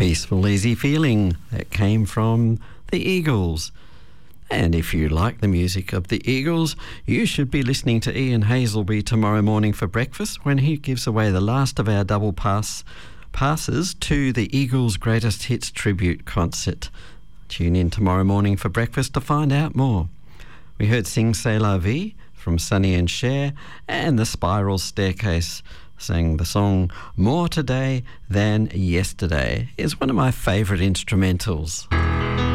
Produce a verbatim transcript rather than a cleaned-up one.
Peaceful, Easy Feeling. That came from the Eagles. And if you like the music of the Eagles, you should be listening to Ian Hazelby tomorrow morning for breakfast when he gives away the last of our double pass passes to the Eagles' Greatest Hits tribute concert. Tune in tomorrow morning for breakfast to find out more. We heard Sing C'est La Vie from Sonny and Cher, and the Spiral Staircase sang the song More Today Than Yesterday. Is one of my favourite instrumentals.